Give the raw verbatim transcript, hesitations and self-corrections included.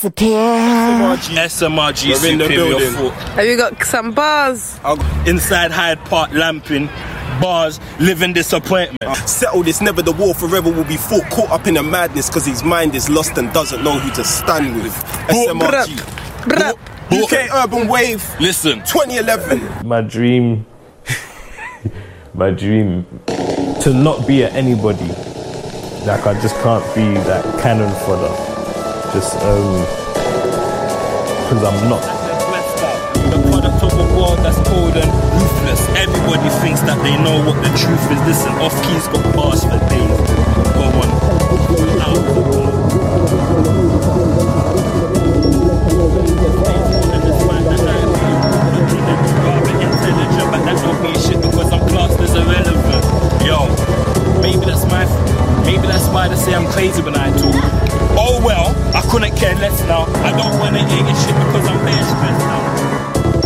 disappear. S M R G Superior Thought. Have you got some bars? Inside Hyde Park lamping. Bars, living disappointment. Uh, settled, it's never the war forever will be fought. Caught up in a madness because his mind is lost and doesn't know who to stand with. S M R G. U K Urban Wave. Listen. twenty eleven. My dream, my dream, to not be at anybody. Like I just can't be that cannon fodder. Just um, because I'm not. The product of a world that's cold and ruthless. Everybody thinks that they know what the truth is. Listen, off keys got bars for days. Go on. Intelligent, but that don't mean shit because I'm classed as irrelevant. Yo, maybe that's my, maybe that's why they say I'm crazy when I talk. Oh well, I couldn't care less now. I don't wanna hear